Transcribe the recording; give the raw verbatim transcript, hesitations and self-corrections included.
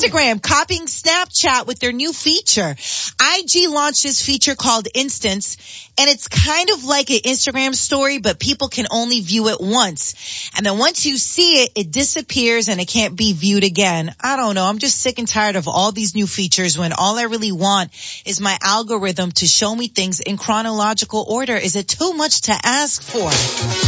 Instagram copying Snapchat with their new feature. I G launched this feature called Instance, and it's kind of like an Instagram story, but people can only view it once. And then once you see it, it disappears and it can't be viewed again. I don't know. I'm just sick and tired of all these new features when all I really want is my algorithm to show me things in chronological order. Is it too much to ask for?